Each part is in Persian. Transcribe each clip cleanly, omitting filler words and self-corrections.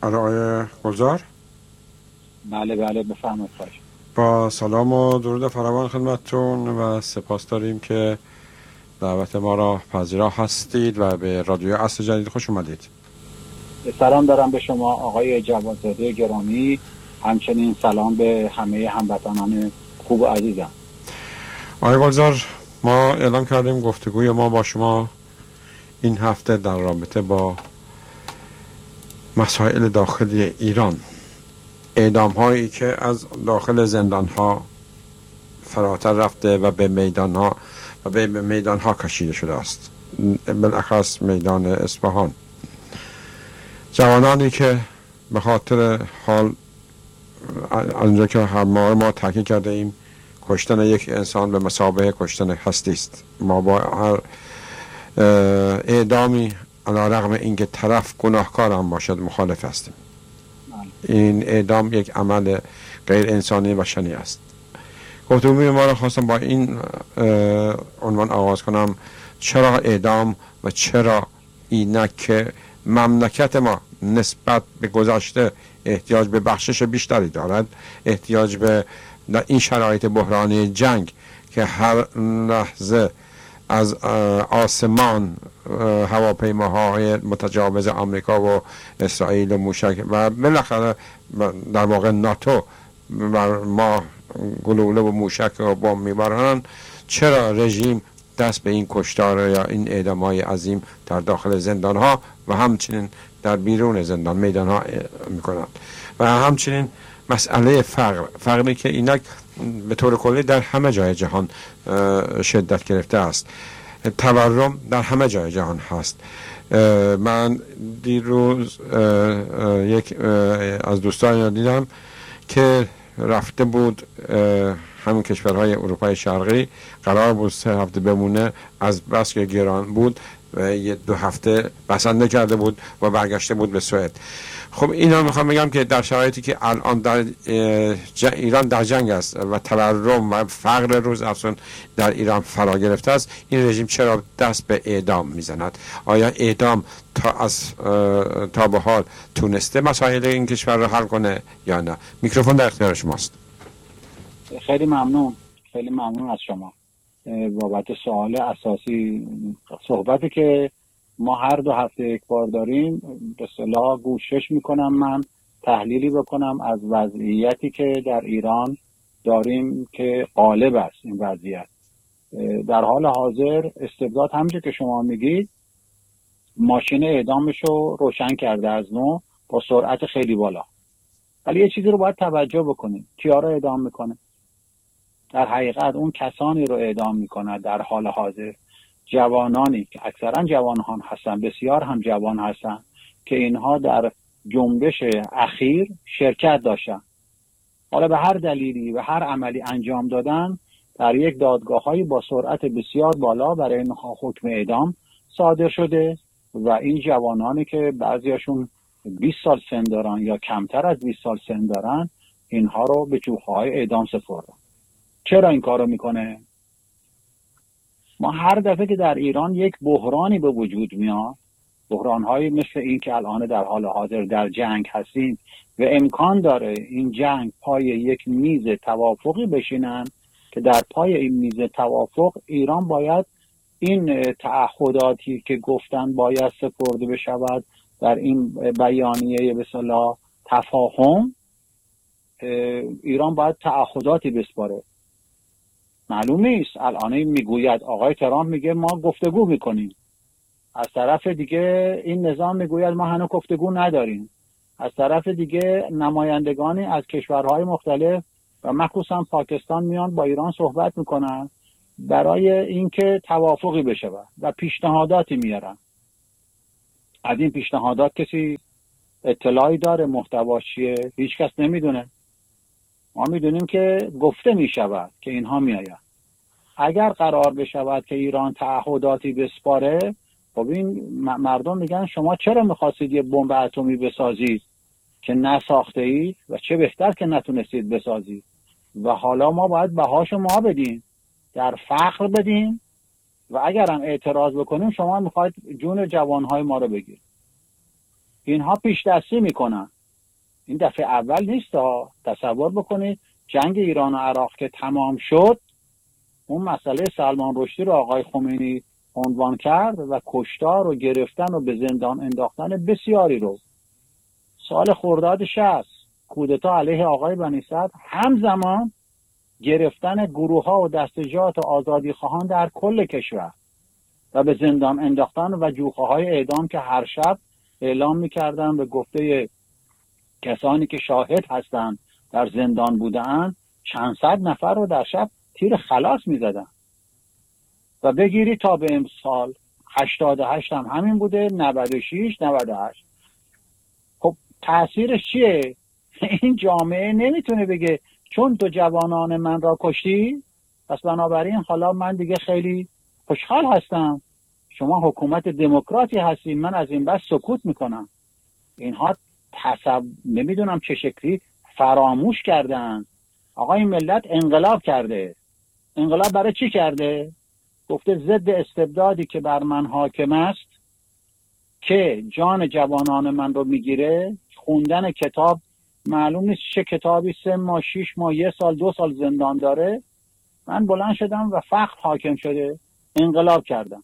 آقای گلزار. بله بفرمایید. با سلام و درود فراوان خدمتتون و سپاس داریم که دعوت ما را پذیرا هستید و به رادیو عصر جدید خوش اومدید. سلام دارم به شما آقای جوادزاده گرامی، همچنین سلام به همه هموطنان خوب و عزیزم. آقای گلزار، ما اعلام کردیم گفتگوی ما با شما این هفته در رابطه با مسائل داخلی ایران، اعدام هایی که از داخل زندان ها فراتر رفته و به میدان ها کشیده شده است، بالاخص میدان اصفهان. جوانانی که به خاطر حال آنجا که ما تاکید کرده ایم کشتن یک انسان به مثابه کشتن هستی است. ما با هر اعدامی علیرغم اینکه طرف گناهکار هم باشد مخالف هستیم. این اعدام یک عمل غیر انسانی و شنی است. گفتگوی ما را خواستم با این عنوان آغاز کنم: چرا اعدام و چرا اینک که مملکت ما نسبت به گذشته احتیاج به بخشش بیشتری دارد، احتیاج به در این شرایط بحرانی جنگ که هر لحظه از آسمان هواپیماهای متجاوز آمریکا و اسرائیل و موشک و بالاخره در واقع ناتو بر ما گلوله و موشک و بمب میبرند، چرا رژیم دست به این کشتار یا این اعدام‌های عظیم در داخل زندان ها و همچنین در بیرون زندان میدان ها میکنند؟ و همچنین مسئله فقری که اینک به طور کلی در همه جای جهان شدت گرفته است. تورم در همه جای جهان هست. من دیروز یک از دوستان دیدم که رفته بود همون کشورهای اروپای شرقی، قرار بود 3 هفته بمونه، از بس که گران بود 2 هفته بسنده کرده بود و برگشته بود به سوئد. خب اینا میخوام بگم که در شرایطی که الان در ایران در جنگ است و تورم و فقر روز افزون در ایران فرا گرفته است، این رژیم چرا دست به اعدام میزند؟ آیا اعدام تا به حال تونسته مسائل این کشور رو حل کنه یا نه؟ میکروفون در اختیار شماست. خیلی ممنون از شما بابت سوال اساسی. صحبتی که ما هر 2 هفته یک بار داریم، به اصطلاح گوشش میکنم من تحلیلی بکنم از وضعیتی که در ایران داریم که غالب است. این وضعیت در حال حاضر استبداد همونجور که شما میگید ماشین اعدامش رو روشن کرده از نو با سرعت خیلی بالا. ولی یه چیزی رو باید توجه بکنیم: کیا رو اعدام میکنه؟ در حقیقت اون کسانی رو اعدام میکنه در حال حاضر، جوانانی که اکثرا جوانان هستن، بسیار هم جوان هستن، که اینها در جنبش اخیر شرکت داشتن. حالا به هر دلیلی و هر عملی انجام دادن، در یک دادگاه‌های با سرعت بسیار بالا برای اینها حکم اعدام صادر شده و این جوانانی که بعضیاشون 20 سال سن دارن یا کمتر از 20 سال سن دارن، اینها رو به جوخه‌های اعدام سپردن. چرا این کارو میکنه؟ ما هر دفعه که در ایران یک بحرانی به وجود میاد، بحران‌های مثل این که الان در حال حاضر در جنگ هستیم و امکان داره این جنگ پای یک میز توافقی بشینن که در پای این میز توافق ایران باید این تعهداتی که گفتن باید سپرده بشود در این بیانیه به اصطلاح تفاهم، ایران باید تعهداتی بسپاره. معلوم نیست. الان میگوید آقای ترامپ میگه ما گفتگو میکنیم، از طرف دیگه این نظام میگوید ما هنوز گفتگو نداریم، از طرف دیگه نمایندگانی از کشورهای مختلف و مخصوصا پاکستان میان با ایران صحبت میکنن برای اینکه توافقی بشه و پیشنهاداتی میارن. از این پیشنهادات کسی اطلاعی داره محتواش چیه؟ هیچ کس نمیدونه. ما میدونیم که گفته میشود که اینها میآیند. اگر قرار بشود که ایران تعهداتی بسپاره، خب این مردم میگن شما چرا میخواستید یه بمب اتمی بسازید که نساخته اید و چه بهتر که نتونستید بسازید و حالا ما باید بهاشو ما بدیم، در فقر بدیم و اگر هم اعتراض بکنیم شما میخواید جون جوانهای ما رو بگیرید. اینها پیش دستی میکنن این دفعه اول نیست ها. تصور بکنید جنگ ایران و عراق که تمام شد، اون مسئله سلمان رشدی رو آقای خمینی عنوان کرد و کشتار و گرفتن و به زندان انداختن بسیاری رو. سال خرداد 60 کودتا علیه آقای بنی صدر، همزمان گرفتن گروه ها و دستجات و آزادی خواهان در کل کشور و به زندان انداختن و جوخه های اعدام که هر شب اعلام میکردن به گفته کسانی که شاهد هستند در زندان بودن، چند صد نفر رو در شب تیر خلاص میزدن. و بگیری تا به امسال 88 هم همین بوده، 96 98. خب تأثیرش چیه؟ این جامعه نمیتونه بگه چون تو جوانان من را کشتی پس بنابراین حالا من دیگه خیلی خوشحال هستم، شما حکومت دموکراتی هستیم، من از این بس سکوت میکنم. اینها نمیدونم چه شکلی فراموش کردن. آقای ملت انقلاب کرده. انقلاب برای چی کرده؟ گفته ضد استبدادی که بر من حاکم است، که جان جوانان من رو میگیره، خوندن کتاب معلوم نیست چه کتابی 3 ماه 6 ماه 1 سال 2 سال زندان داره، من بلند شدم و فقط حاکم شده، انقلاب کردم.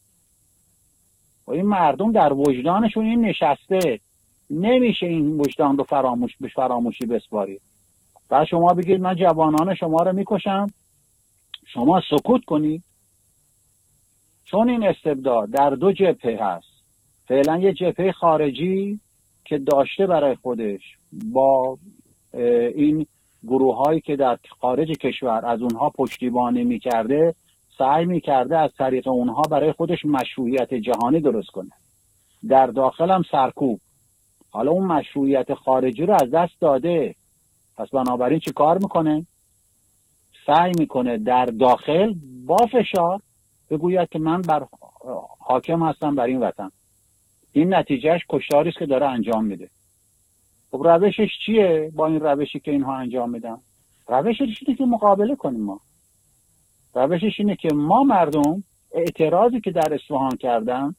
و این مردم در وجدانشون این نشسته، نمیشه این وجدان رو فراموشی بسپارید. بعد شما بگید من جوانان شما رو میکشم، شما سکوت کنید. چون این استبداد در 2 جبهه هست. فعلا یه جبهه خارجی که داشته برای خودش با این گروه هایی که در خارج کشور از اونها پشتیبانی میکرده، سعی میکرده از طریق اونها برای خودش مشروعیت جهانی درست کنه. در داخل هم سرکوب. حالا اون مشروعیت خارجی رو از دست داده، پس بنابراین چی کار میکنه؟ سعی میکنه در داخل با فشار بگوید که من حاکم هستم بر این وطن. این نتیجهش کشتاری است که داره انجام میده. خب روشش چیه با این روشی که اینها انجام میدن؟ روشش اینه که مقابله کنیم. ما روشش اینه که ما مردم اعتراضی که در اصفهان کردن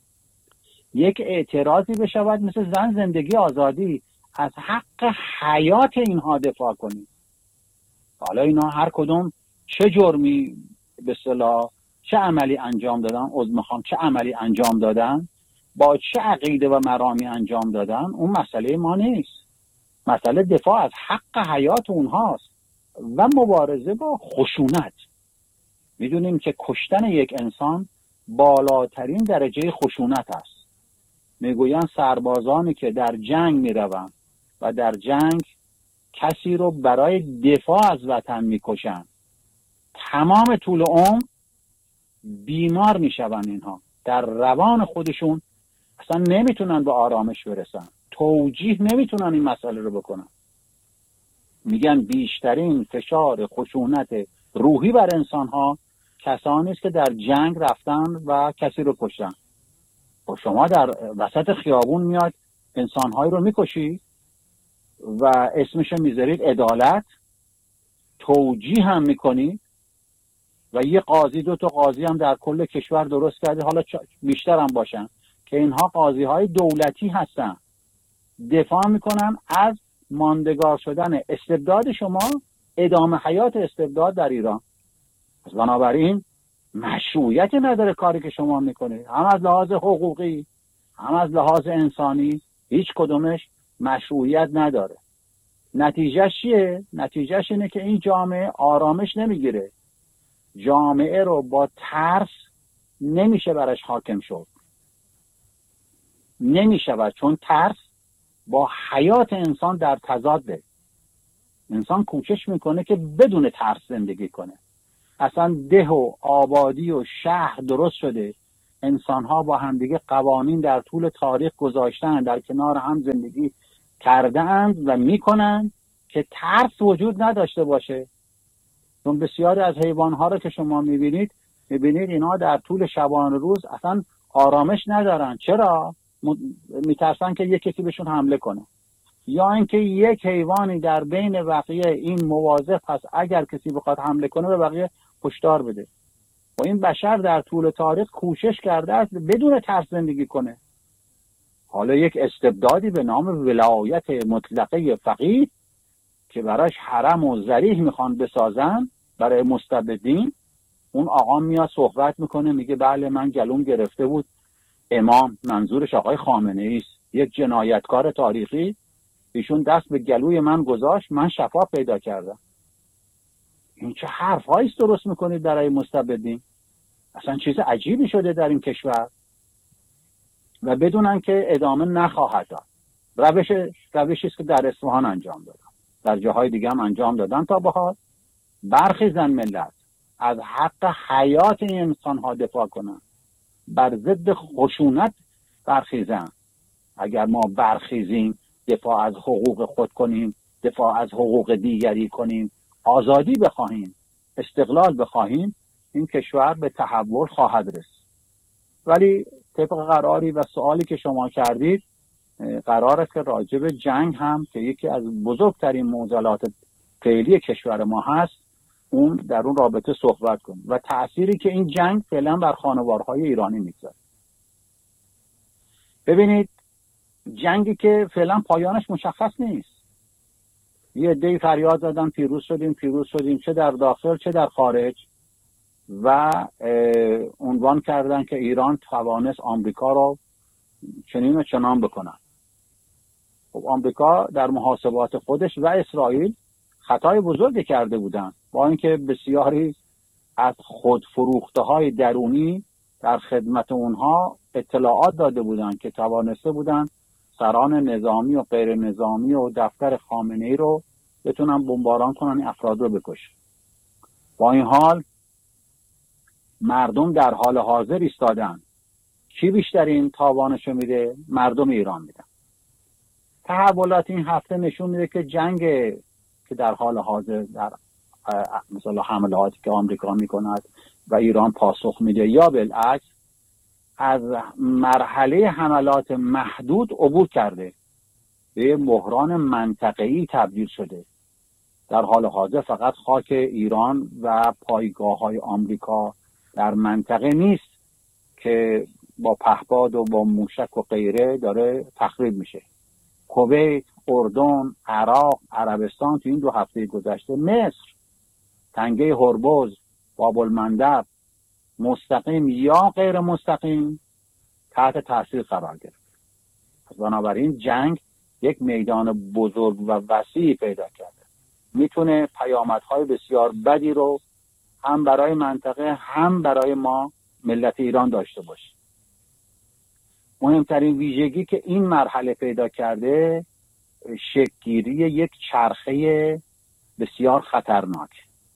یک اعتراضی بشود مثل زن زندگی آزادی، از حق حیات اینها دفاع کنیم. حالا اینا هر کدوم چه جرمی به اصطلاح چه عملی انجام دادن، چه عملی انجام دادن، با چه عقیده و مرامی انجام دادن، اون مسئله ما نیست. مسئله دفاع از حق حیات اونهاست و مبارزه با خشونت. میدونیم که کشتن یک انسان بالاترین درجه خشونت است. میگویند سربازانی که در جنگ میروند و در جنگ کسی رو برای دفاع از وطن میکشن، تمام طول عمر بیمار میشوند. اینها در روان خودشون اصلا نمیتونن به آرامش برسن، توجیه نمیتونن این مسئله رو بکنن. میگن بیشترین فشار خشونت روحی بر انسان ها کسانی است که در جنگ رفتن و کسی رو کشتن. و شما در وسط خیابون میاد انسانهایی رو میکشی و اسمشو میذارید عدالت، توجیه هم میکنی و یه قاضی 2 تا قاضی هم در کل کشور درست کرده، حالا بیشتر هم باشن، که اینها قاضی های دولتی هستن، دفاع میکنن از ماندگار شدن استبداد شما، ادامه حیات استبداد در ایران. پس بنابراین مشروعیت نداره کاری که شما میکنید، هم از لحاظ حقوقی هم از لحاظ انسانی، هیچ کدومش مشروعیت نداره. نتیجهش چیه؟ نتیجهش اینه که این جامعه آرامش نمیگیره. جامعه رو با ترس نمیشه برش حاکم شد، نمیشه، چون ترس با حیات انسان در تضاده. انسان کوشش میکنه که بدون ترس زندگی کنه. اصلا ده و آبادی و شهر درست شده، انسانها با همدیگه قوانین در طول تاریخ گذاشتن، در کنار هم زندگی کرده اند و میکنن که ترس وجود نداشته باشه. چون بسیاری از حیوانها رو که شما میبینید اینا در طول شبانه روز اصلا آرامش ندارن. چرا؟ میترسن که یکی بهشون حمله کنه، یا اینکه یک حیوانی در بین بقیه این مواظب هست اگر کسی بخواد حمله کنه به بقیه هشدار بده. و این بشر در طول تاریخ کوشش کرده است بدون ترس زندگی کنه. حالا یک استبدادی به نام ولایت مطلقه فقیه که براش حرم و ذریح میخوان بسازن برای مستبدین، اون آقا میاد صحبت میکنه میگه بله من گلوم گرفته بود. امام منظورش آقای خامنه ای است، یک جنایتکار تاریخی، ایشون دست به گلوی من گذاشت، من شفا پیدا کردم. این چه حرفایی است درست میکنید برای مستبدین؟ اصلا چیز عجیبی شده در این کشور و بدونن که ادامه نخواهد داد. روشی است که در اصفهان انجام دادن، در جاهای دیگه هم انجام دادن تا به حال. برخیزن ملت، از حق حیات این انسان ها دفاع کنن، بر ضد خشونت برخیزن. اگر ما برخیزیم، دفاع از حقوق خود کنیم، دفاع از حقوق دیگری کنیم، آزادی بخواهیم، استقلال بخواهیم، این کشور به تحول خواهد رسید. ولی طبق قراری و سوالی که شما کردید، قرار است که راجع به جنگ هم که یکی از بزرگترین معضلات فعلی کشور ما هست، اون در اون رابطه صحبت کنیم و تأثیری که این جنگ فعلا بر خانوارهای ایرانی میگذاره. ببینید، جنگی که فعلا پایانش مشخص نیست. یه عده‌ای فریاد زدن پیروز شدیم، چه در داخل چه در خارج، و عنوان کردن که ایران توانست آمریکا رو چنین و چنان بکنن. خب آمریکا در محاسبات خودش و اسرائیل خطای بزرگی کرده بودن، با اینکه بسیاری از خودفروخته‌های درونی در خدمت اونها اطلاعات داده بودند که توانسته بودند سران نظامی و غیر نظامی و دفتر خامنه‌ای رو بتونن بمباران کنن، این افراد رو بکشن. با این حال مردم در حال حاضر ایستادن. کی بیشترین تاوانشو میده؟ مردم ایران میدن. تحولات این هفته نشون میده که جنگ که در حال حاضر در مثلا حملاتی که آمریکا میکند و ایران پاسخ میده، یا بالعکس از مرحله حملات محدود عبور کرده، به بحران منطقه‌ای تبدیل شده. در حال حاضر فقط خاک ایران و پایگاه‌های آمریکا در منطقه نیست که با پهپاد و با موشک و غیره داره تخریب میشه. کویت، اردن، عراق، عربستان تو این 2 هفته گذشته، مصر، تنگه هرمز، باب المندب، مستقیم یا غیر مستقیم تحت تاثیر قرار گرفت. بنابراین جنگ یک میدان بزرگ و وسیع پیدا کرده، میتونه پیامدهای بسیار بدی رو هم برای منطقه هم برای ما ملت ایران داشته باشه. مهمترین ویژگی که این مرحله پیدا کرده، شکل‌گیری یک چرخه بسیار خطرناک،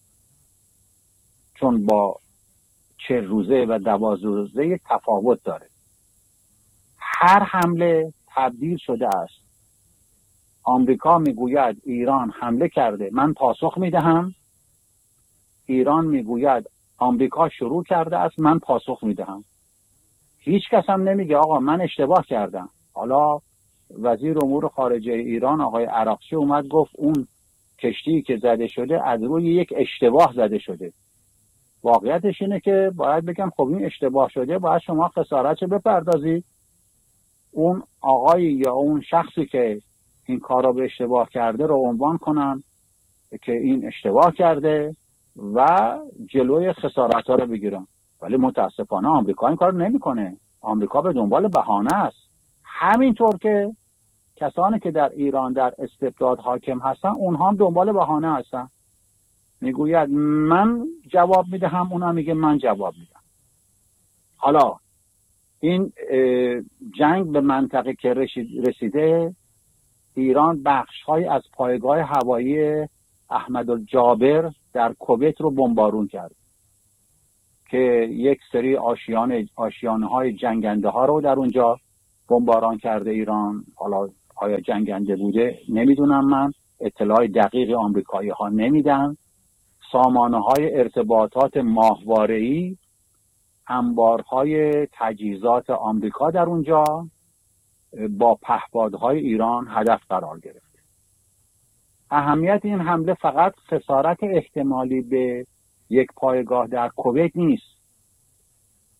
چون با 40 روزه و 12 روزه تفاوت داره. هر حمله تبدیل شده است. آمریکا میگوید ایران حمله کرده، من پاسخ میدهم. ایران میگوید آمریکا شروع کرده است، من پاسخ میدهم. هیچ کس هم نمیگه آقا من اشتباه کردم. حالا وزیر امور خارجه ایران آقای عراقچی اومد گفت اون کشتی که زده شده از روی یک اشتباه زده شده. واقعیتش اینه که باید بگم خب این اشتباه شده، باید شما خسارتش بپردازید. اون آقای یا اون شخصی که این کار رو به اشتباه کرده رو عنوان کنن که این اشتباه کرده و جلوی خسارت‌ها رو بگیرن. ولی متاسفانه آمریکا این کار نمی‌کنه. آمریکا به دنبال بهانه است. همینطور که کسانی که در ایران در استبداد حاکم هستن، اونها هم دنبال بهانه هستن. میگوید من جواب میدهم، اونا میگه من جواب میدم. حالا این جنگ به منطقه که رسیده، ایران بخش‌های از پایگاه هوایی احمدالجابر در کویت رو بمبارون کرد که یک سری آشیانه‌های جنگنده ها رو در اونجا بمباران کرده ایران. حالا آیا جنگنده بوده نمیدونم، من اطلاع دقیق آمریکایی ها نمیدن. سامانه‌های ارتباطات ماهواره‌ای، انبارهای تجهیزات آمریکا در اونجا با پهپادهای ایران هدف قرار گرفت. اهمیت این حمله فقط خسارت احتمالی به یک پایگاه در کویت نیست.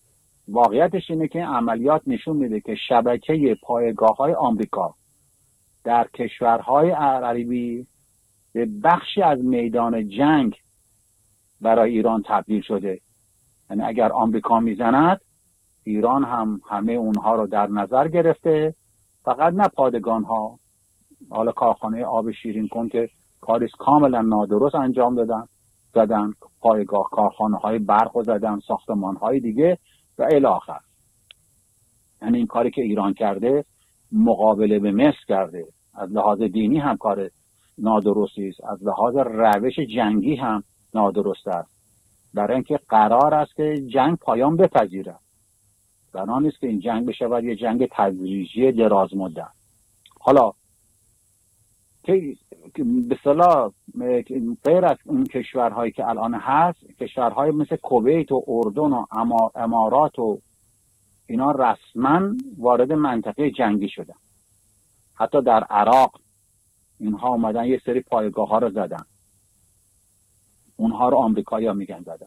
واقعیتش اینه که عملیات نشون میده که شبکه پایگاه‌های آمریکا در کشورهای عربی به بخشی از میدان جنگ برای ایران تبدیل شده. یعنی اگر آمریکا میزند، ایران هم همه اونها رو در نظر گرفته، فقط نه پادگان‌ها. حالا کارخانه آب شیرین کن که کاریست کاملا نادرست انجام زدن پایگاه، کارخانه‌های برق رو زدن، ساختمان‌های دیگه و الی آخر. یعنی این کاری که ایران کرده مقابله به مصر کرده. از لحاظ دینی هم کار نادرستی است، از لحاظ روش جنگی هم نادرست است، برای اینکه قرار است که جنگ پایان بپذیره. قرار نیست که این جنگ بشود یه جنگ تدریجی دراز مدت. حالا که به اصطلاح غیر از اون کشورهایی که الان هست، کشورهای مثل کویت و اردن و امارات و اینا رسما وارد منطقه جنگی شدن. حتی در عراق اینها اومدن یه سری پایگاه ها رو زدن، اونها رو آمریکایی‌ها میگن زدن.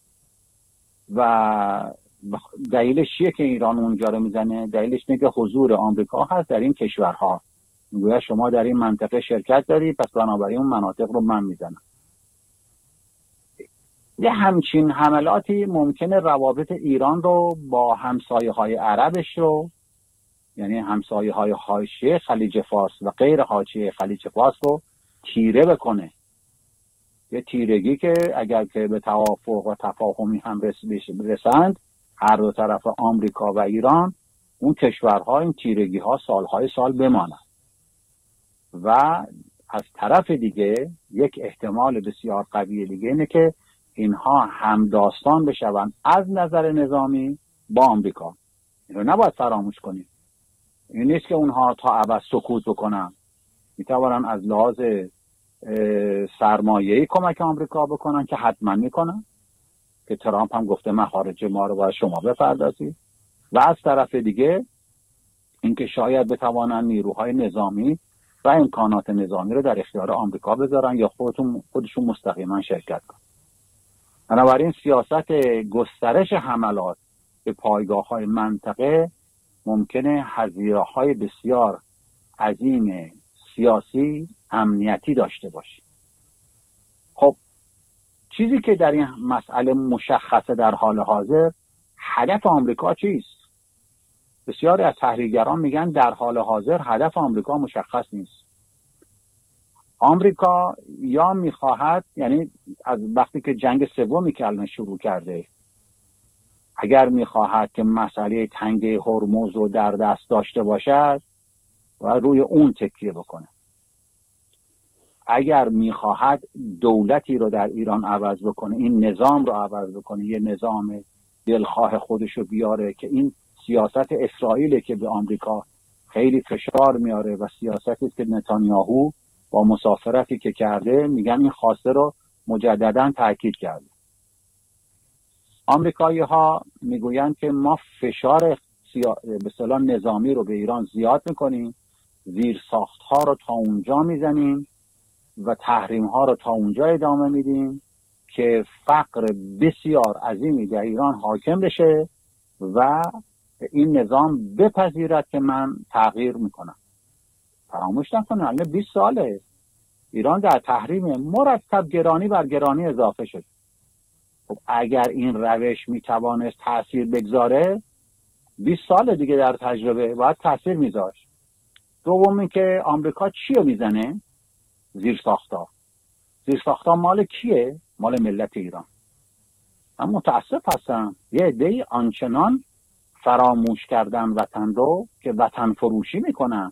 و دلیلش چیه که ایران اونجا رو میزنه؟ دلیلش اینه که حضور آمریکا هست در این کشورها. میگوید شما در این منطقه شرکت داری، پس بنابراین اون مناطق رو من میزنم. یه همچین حملاتی ممکنه روابط ایران رو با همسایه‌های عربش رو، یعنی همسایه‌های حاشیه خلیج فارس و غیر حاشیه خلیج فارس رو تیره بکنه. یه تیرگی که اگر که به توافق و تفاهمی هم رسند هر دو طرف آمریکا و ایران، اون کشورها این تیرگی ها سالهای سال بمانند. و از طرف دیگه یک احتمال بسیار قوی دیگه اینه که اینها همداستان بشوند از نظر نظامی با آمریکا. این رو نباید فراموش کنیم. این نیست که اونها تا ابد سکوت بکنن. میتوانن از لحاظ سرمایه‌ای کمک آمریکا بکنن که حتما میکنن، که ترامپ هم گفته مخارج ما رو باید شما بپردازید. و از طرف دیگه اینکه شاید بتوانن نیروهای نظامی و امکانات نظامی رو در اختیار آمریکا بذارن یا خودشون مستقیما شرکت کنن. بنابراین سیاست گسترش حملات به پایگاه‌های منطقه ممکنه هزینه‌های بسیار عظیم سیاسی امنیتی داشته باشه. خب چیزی که در این مسئله مشخصه در حال حاضر، هدف آمریکا چیست؟ بسیاری از تحلیلگران میگن در حال حاضر هدف آمریکا مشخص نیست. آمریکا یا میخواهد، یعنی از وقتی که جنگ سومی که الان شروع کرده، اگر میخواهد که مسئله تنگه هرمز رو در دست داشته باشد و روی اون تکیه بکنه. اگر میخواهد دولتی رو در ایران عوض بکنه، این نظام رو عوض بکنه، یه نظام دلخواه خودش رو بیاره، که این سیاست اسرائیل که به آمریکا خیلی فشار میاره و سیاستی که نتانیاهو با مسافرتی که کرده میگن این خواسته رو مجددا تاکید کرده. آمریکایی ها میگویند که ما فشار به اصطلاح نظامی رو به ایران زیاد میکنیم، زیر ساخت ها رو تا اونجا میزنیم و تحریم ها رو تا اونجا ادامه میدیم که فقر بسیار عظیمی در ایران حاکم بشه و این نظام بپذیرد که من تغییر میکنم. فراموش نکنید الان 20 ساله ایران در تحریم مرتب گرانی بر گرانی اضافه شد. خب اگر این روش میتوانست تأثیر بگذاره، 20 سال دیگه در تجربه باید تأثیر میذاشت. دوم این که آمریکا چی رو میزنه؟ زیرساخت‌ها. زیرساخت‌ها مال کیه؟ مال ملت ایران. من متاسف هستم یه عده‌ای آنچنان فراموش کردن وطن رو که وطن فروشی میکنن.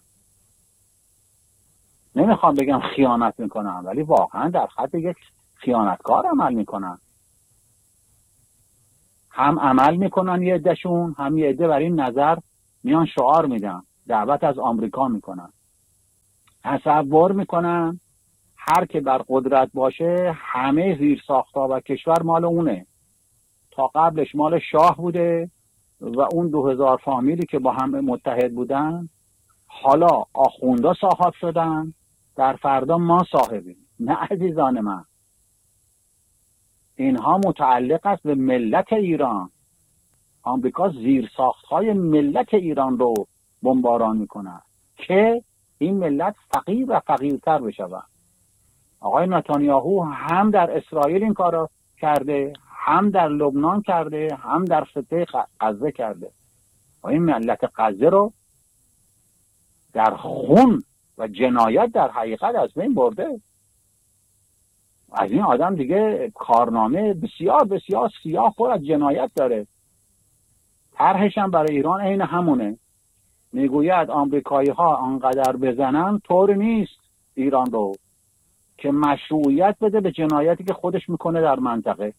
نمیخوام بگم خیانت میکنن، ولی واقعا در خط یک خیانتکار عمل میکنن. هم عمل میکنن یه عدهشون، هم یه عده بر این نظر میان شعار میدن، دعوت از آمریکا میکنن، تصور میکنن هر که بر قدرت باشه همه زیرساخت‌ها و کشور مال اونه. تا قبلش مال شاه بوده و اون 2000 فامیلی که با هم متحد بودن، حالا آخوندا صاحب شدن، در فردا ما صاحبیم. نه عزیزان من، اینها متعلق است به ملت ایران. آمریکا زیرساخت‌های ملت ایران رو بمباران میکنه که این ملت فقیر و فقیرتر بشود. آقای نتانیاهو هم در اسرائیل این کارو کرده، هم در لبنان کرده، هم در خطه غزه کرده. و این ملت غزه رو در خون و جنایت در حقیقت از بین برده. از این آدم دیگه کارنامه بسیار بسیار سیاه پر از جنایت داره. طرحش هم برای ایران عین همونه. میگوید آمریکایی ها آنقدر بزنن طور نیست ایران رو که مشروعیت بده به جنایتی که خودش میکنه در منطقه.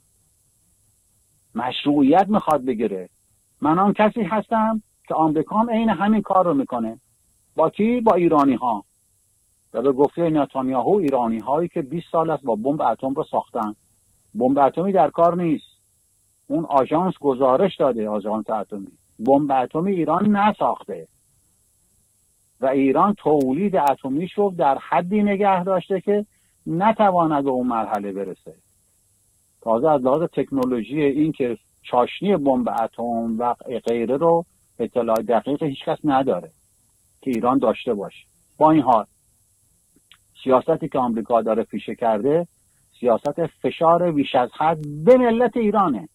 مشروعیت میخواد بگیره. من آن کسی هستم که آمریکا هم عین همین کار رو میکنه. با کی؟ با ایرانی ها. و به گفته نتانیاهو ایرانی هایی که 20 سال است با بمب اتم رو ساختن. بمب اتمی در کار نیست. اون آژانس گزارش داده، آژانس اتمی. بمب اتمی ایران نساخته. و ایران تولید اتمیش رو در حدی نگه داشته که نتواند به اون مرحله برسه. تازه از لحاظ تکنولوژی این که چاشنی بمب اتم و غیره رو اطلاع دقیق هیچکس نداره که ایران داشته باشه. با این حال سیاستی که آمریکا داره پیشه کرده سیاست فشار بیش از حد به ملت ایرانه.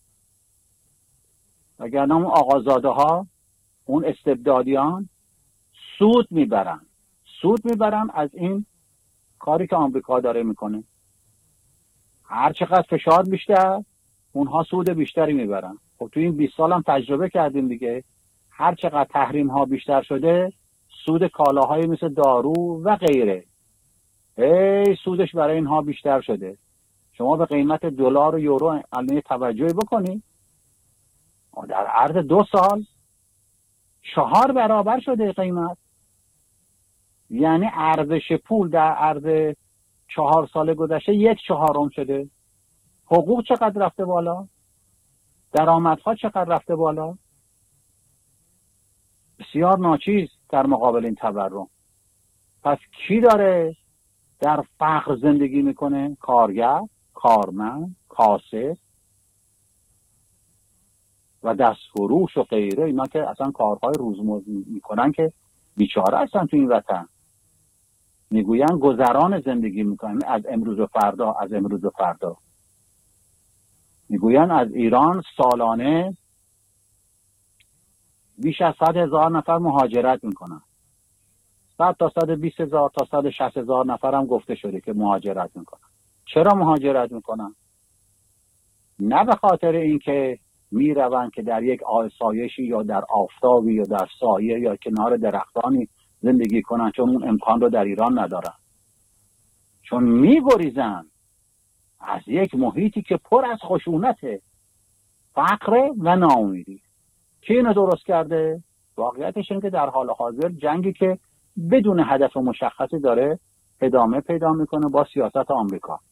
وگرنه اون آقازاده ها، اون استبدادیان سود میبرن از این کاری که آمریکا داره میکنه. هر چقدر فشار بیشتر اونها سود بیشتری میبرن. خب تو این 20 سال هم تجربه کردیم دیگه. هر چقدر تحریم ها بیشتر شده سود کالاهای مثل دارو و غیره سودش برای اینها بیشتر شده. شما به قیمت دلار و یورو الان توجهی بکنید، در عرض 2 سال 4 برابر شده قیمت. یعنی ارزش پول در عرض 4 سال گذشته 1/4 شده. حقوق چقدر رفته بالا؟ درآمدها چقدر رفته بالا؟ بسیار ناچیز در مقابل این تورم. پس کی داره در فقر زندگی میکنه؟ کارگر، کارمند، کاسب و دستفروش و غیره. اینا که اصلا کارهای روزمره میکنن که بیچاره هستن تو این وطن. میگوین گذران زندگی میکنن از امروز و فردا. میگوین از ایران سالانه بیش از 100,000 نفر مهاجرت میکنن. 100 تا 120,000 تا 160,000 نفر هم گفته شده که مهاجرت میکنن. چرا مهاجرت میکنن؟ نه به خاطر اینکه میروند که در یک آسایشی یا در آفتابی یا در سایه یا کنار درختانی زندگی کنن، چون اون امکان رو در ایران ندارن. چون میگریزن از یک محیطی که پر از خشونته، فقر و ناامیدی. کی اینو درست کرده؟ واقعیتش اینه که در حال حاضر جنگی که بدون هدف مشخصی داره ادامه پیدا میکنه با سیاست آمریکا.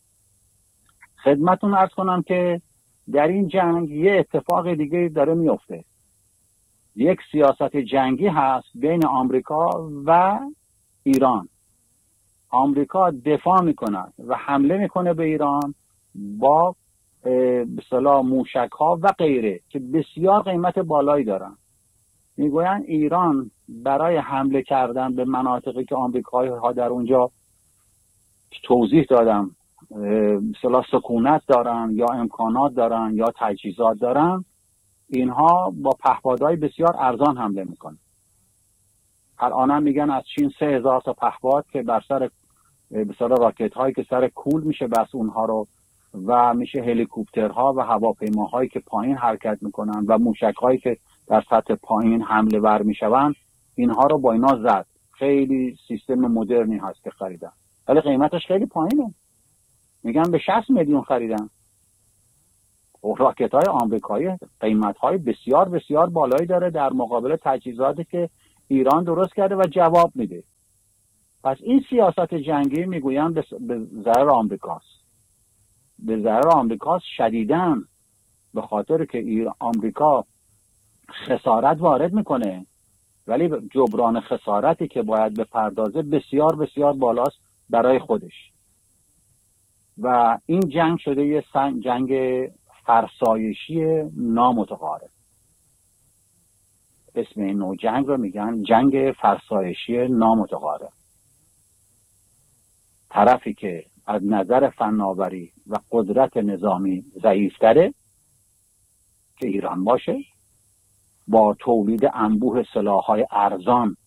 خدمتتون عرض کنم که در این جنگ یه اتفاق دیگه داره میفته. یک سیاست جنگی هست بین آمریکا و ایران. آمریکا دفاع میکنه و حمله میکنه به ایران با به اصطلاح موشک ها و غیره که بسیار قیمت بالایی دارن. میگوین ایران برای حمله کردن به مناطقی که آمریکایی ها در اونجا توضیح دادم مثلا سکونت دارن یا امکانات دارن یا تجهیزات دارن، اینها با پهپادهای بسیار ارزان حمله میکنن. الان میگن از چین 3,000 تا پهپاد که بر سر مثلا راکت هایی که سر کول میشه بس اونها رو و میشه هلیکوپترها و هواپیماهایی که پایین حرکت میکنن و موشک هایی که در سطح پایین حمله ور میشوند، اینها رو با اینا زد. خیلی سیستم مدرنی هست که خریدن، ولی قیمتش خیلی پایینه. میگن به 60 میلیون خریدن. راکت های آمریکایی قیمت های بسیار بسیار بالایی داره در مقابل تجهیزاتی که ایران درست کرده و جواب میده. پس این سیاست جنگی میگویم به ضرر آمریکاست. به ضرر آمریکاست شدیداً، به خاطر که آمریکا خسارت وارد میکنه ولی جبران خسارتی که باید بپردازه بسیار بسیار بالاست برای خودش. و این جنگ شده یه جنگ فرسایشی نامتقارب. اسم این نوع جنگ رو میگن جنگ فرسایشی نامتقارب. طرفی که از نظر فناوری و قدرت نظامی ضعیفتره که ایران باشه، با تولید انبوه سلاح‌های ارزان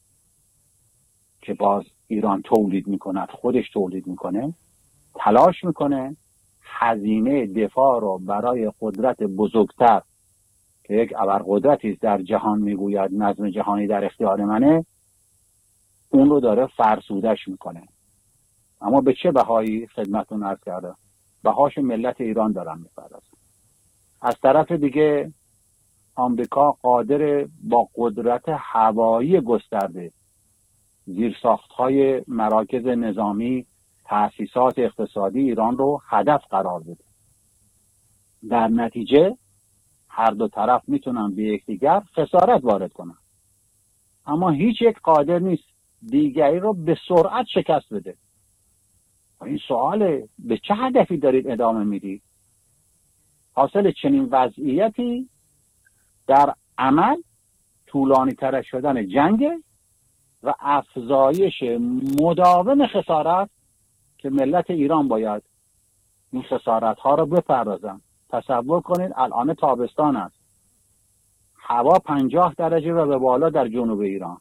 که باز ایران تولید میکند، خودش تولید میکنه، تلاش میکنه هزینه دفاع رو برای قدرت بزرگتر که یک ابرقدرتی در جهان میگوید نظم جهانی در اختیار منه، اون رو داره فرسودش میکنه. اما به چه بهایی؟ خدمتتون عرض کردم، بهاش ملت ایران دارن میپردازن. از طرف دیگه آمریکا قادر با قدرت هوایی گسترده زیرساخت‌های مراکز نظامی، تأسیسات اقتصادی ایران رو هدف قرار بده. در نتیجه هر دو طرف میتونن به یکدیگر خسارت وارد کنن، اما هیچ یک قادر نیست دیگری رو به سرعت شکست بده. این سواله به چه هدفی دارید ادامه میدید؟ حاصل چنین وضعیتی در عمل طولانی تر شدن جنگ و افزایش مداوم خسارت که ملت ایران باید این خسارت ها رو بپردازن. تصور کنید الان تابستان است، هوا 50 درجه و به بالا در جنوب ایران،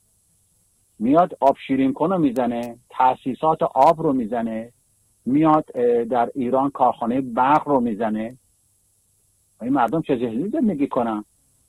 میاد آب شیرین کن رو میزنه، تأسیسات آب رو میزنه، میاد در ایران کارخانه برق رو میزنه. این مردم چه شکلی زندگی کنن؟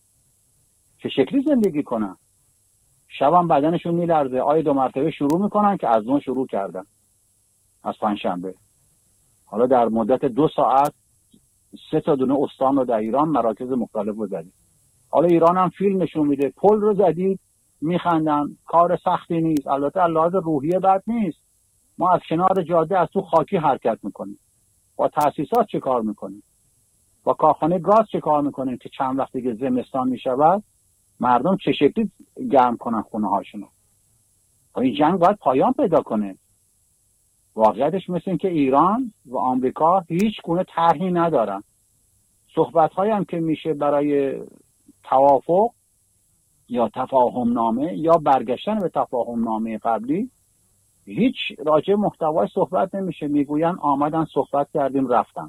چه شکلی زندگی کنن؟ شبم بدنشون میلرزه. آیا 2 مرتبه شروع میکنن که از اون شروع کردن از پنجشنبه. حالا در مدت 2 ساعت 3 تا دونه استان رو در ایران مراکز مختلف رو زدید. حالا ایران هم فیلم نشون میده، پل رو زدید میخندن، کار سختی نیست. البته لحاظ روحیه بد نیست. ما از کنار جاده از تو خاکی حرکت میکنیم، با تأسیسات چه کار میکنیم، با کارخانه گاز چه کار میکنیم که چند وقت دیگه زمستان میشود مردم چه شکلی گرم کنن خونه هاشونو. این جنگ باید پایان پیدا کنه. واقعیتش مثل این که ایران و آمریکا هیچ گونه طرحی ندارن. صحبت‌هایی هم که میشه برای توافق یا تفاهم نامه یا برگشتن به تفاهم نامه قبلی، هیچ راجع محتوای صحبت نمیشه. میگوین آمدن صحبت کردیم رفتن.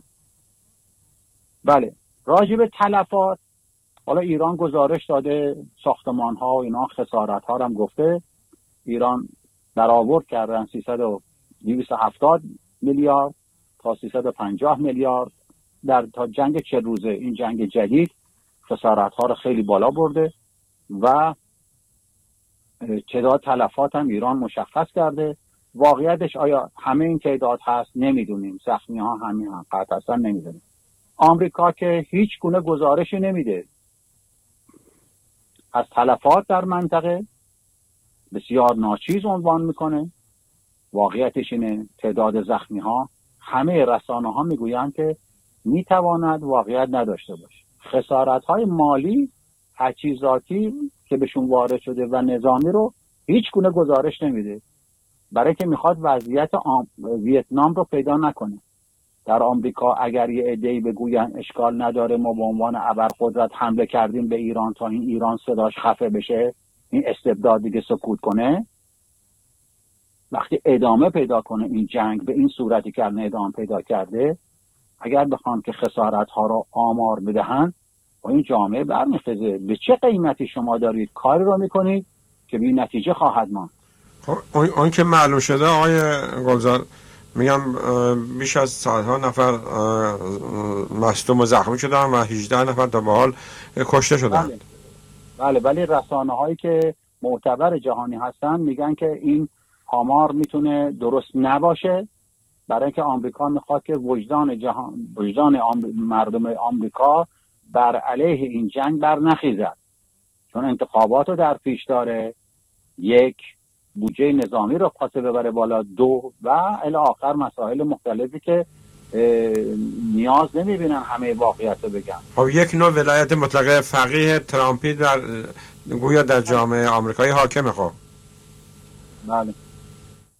بله، راجع به تلفات، حالا ایران گزارش داده ساختمان ها و اینا خسارت ها هم گفته. ایران برآورد کردن 270 میلیارد تا 350 میلیارد در تا جنگ 40 روزه. این جنگ جدید خسارت ها رو خیلی بالا برده و تعداد تلفات هم ایران مشخص کرده. واقعیتش آیا همه این تعداد هست؟ نمیدونیم. زخمی ها همین هم قطعا نمیدونیم. آمریکا که هیچ گونه گزارشی نمیده از تلفات در منطقه، بسیار ناچیز عنوان میکنه. واقعیتش اینه تعداد زخمی ها همه رسانه ها میگویند که میتواند واقعیت نداشته باشه. خسارت های مالی تجهیزاتی که بهشون وارد شده و نظامی رو هیچ گونه گزارش نمیده، برای که میخواد وضعیت ویتنام رو پیدا نکنه. در آمریکا اگر یه عده‌ای بگوین اشکال نداره ما به عنوان ابرقدرت حمله کردیم به ایران تا این ایران صداش خفه بشه، این استبداد دیگه سکوت کنه، وقتی ادامه پیدا کنه این جنگ به این صورتی که الان ادامه پیدا کرده، اگر بخوان که خسارت ها رو آمار بدهن و این جامعه برمیخیزه. به چه قیمتی شما دارید کاری رو میکنید که به این نتیجه خواهد ماند؟ اون که معلوم شده آقای گلزار، میگم بیش از 100 نفر مصدوم و زخمی شدن و 18 نفر تا به حال کشته شدن. بله ولی رسانه هایی که معتبر جهانی هستن میگن که این آمار میتونه درست نباشه، برای اینکه آمریکا میخواد که وجدان مردم آمریکا بر علیه این جنگ بر نخیزد، چون انتخابات رو در پیش داره. 1 بودجه نظامی رو خواسته ببره بالا، 2 و الی آخر مسائل مختلفی که نیاز نمیبینن همه واقعیت رو بگن. خب یک نوع ولایت مطلقه فقیه ترامپی در گویا در جامعه آمریکایی حاکمه. خب بله،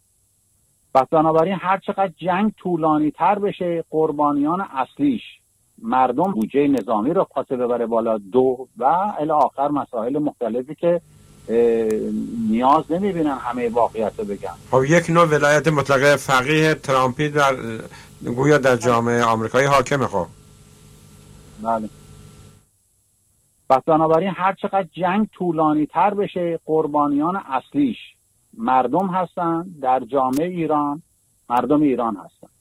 پس بنابراین هر چقدر جنگ طولانی تر بشه قربانیان اصلیش مردم بودجه نظامی رو خواسته ببره بالا، 2 و الی آخر مسائل مختلفی که نیاز نمیبینن همه واقعیت رو بگن. خب یک نوع ولایت مطلقه فقیه ترامپی در گویا در جامعه آمریکایی حاکمه. خب بله. پس بنابراین هر چقدر جنگ طولانی تر بشه، قربانیان اصلیش مردم هستن در جامعه ایران، مردم ایران هستن.